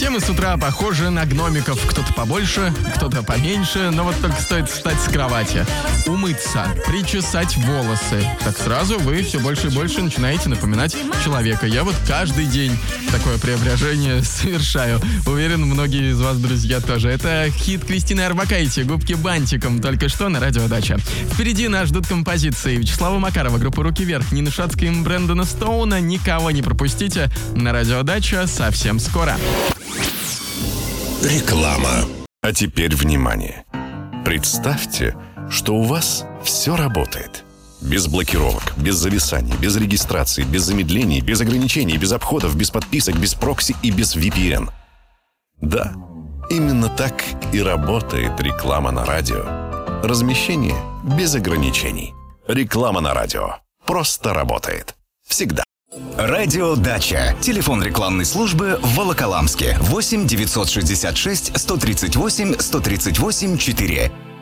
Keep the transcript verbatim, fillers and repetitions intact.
Все мы с утра похожи на гномиков. Кто-то побольше, кто-то поменьше. Но вот только стоит встать с кровати, умыться, причесать волосы. Так сразу вы все больше и больше начинаете напоминать человека. Я вот каждый день такое преображение совершаю. Уверен, многие из вас, друзья, тоже. Это хит Кристины Орбакайте «Губки бантиком» только что на Радио Дача. Впереди нас ждут композиции Вячеслава Макарова, группа «Руки вверх», Нины Шацкой и Брэндона Стоуна. Никого не пропустите на Радио Дача совсем скоро. Реклама. А теперь внимание. Представьте, что у вас все работает. Без блокировок, без зависаний, без регистрации, без замедлений, без ограничений, без обходов, без подписок, без прокси и без ви пи эн. Да, именно так и работает реклама на радио. Размещение без ограничений. Реклама на радио просто работает. Всегда. Радио Дача. Телефон рекламной службы в Волоколамске. восемь девятьсот шестьдесят шесть сто тридцать восемь сто тридцать восемь четыре.